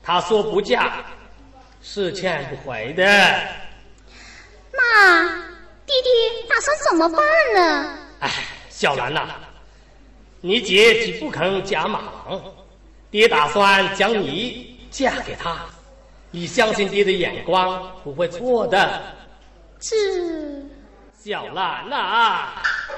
她说不嫁是劝不回的。 妈，弟弟打算怎么办呢？ 哎，小兰呐，你姐既不肯加忙，爹打算将你嫁给他。你相信爹的眼光不会错的。 这小兰呐。